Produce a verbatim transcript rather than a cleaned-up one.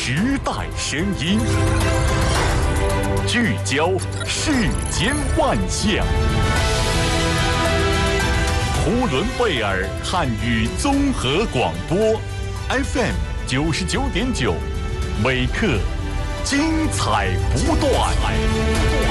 时代声音，聚焦世间万象。呼伦贝尔汉语综合广播 F M 九十九点九，每刻精彩不断。